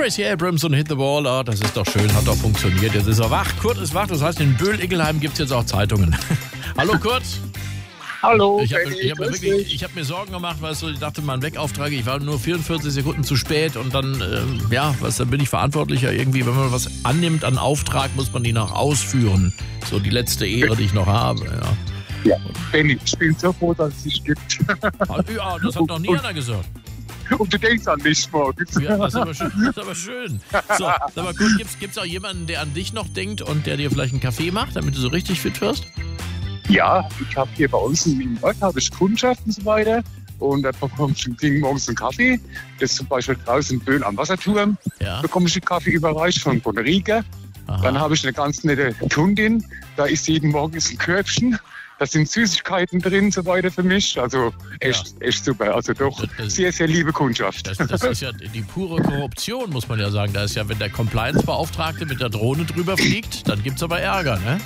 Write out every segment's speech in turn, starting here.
Tracy Abrams und Hit the Wall, das ist doch schön, hat doch funktioniert. Jetzt ist er wach. Kurt ist wach, das heißt, in Böhl-Ickelheim gibt es jetzt auch Zeitungen. Hallo Kurt. Hallo, Ich hab mir Sorgen gemacht, weil ich dachte, mein Weckauftrag, ich war nur 44 Sekunden zu spät und dann, dann bin ich verantwortlicher irgendwie, wenn man was annimmt an Auftrag, muss man ihn auch ausführen. So die letzte Ehre, die ich noch habe, Ja, Benni, ich bin so froh, dass es dich gibt. Ja, das hat noch nie einer gesagt. Und du denkst an mich morgens. Ja, das ist aber schön. So, sag mal, gut, gibt's auch jemanden, der an dich noch denkt und der dir vielleicht einen Kaffee macht, damit du so richtig fit wirst? Ja, ich habe hier bei uns im Ort Kundschaft und so weiter. Und da bekommst du morgens einen Kaffee. Das ist zum Beispiel draußen in Böhl am Wasserturm. Ja. Bekomme ich den Kaffee überreicht von Riga. Dann habe ich eine ganz nette Kundin. Da ist jeden Morgen ein Körbchen. Da sind Süßigkeiten drin und so weiter für mich. Also echt super. Also doch sehr, sehr liebe Kundschaft. Das ist ja die pure Korruption, muss man ja sagen. Da ist ja, wenn der Compliance-Beauftragte mit der Drohne drüber fliegt, dann gibt's aber Ärger, ne?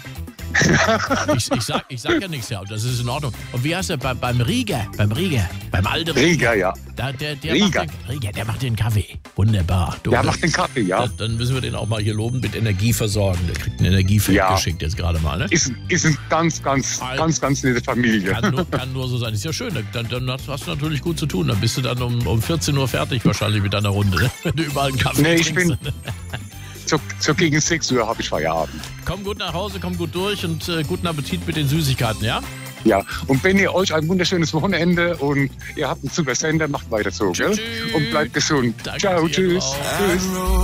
Ich sag ja nichts, ja, das ist in Ordnung. Und wie heißt der beim Rieger? Beim alten Rieger, ja. Der macht den Kaffee. Wunderbar. Der macht den Kaffee, ja. Dann müssen wir den auch mal hier loben, mit Energie versorgen. Der kriegt ein Energiefeld geschickt jetzt gerade mal, ne? Ist eine ganz nette Familie. Kann nur so sein. Ist ja schön. Dann hast du natürlich gut zu tun. Dann bist du dann um 14 Uhr fertig wahrscheinlich mit deiner Runde, ne? Wenn du überall einen Kaffee trinkst. So gegen 6 Uhr habe ich Feierabend. Komm gut nach Hause, komm gut durch und guten Appetit mit den Süßigkeiten, ja? Ja, und wenn ihr euch ein wunderschönes Wochenende und ihr habt einen super Sender, macht weiter so, gell? Und bleibt gesund. Danke Ciao, dir tschüss. auch. Tschüss.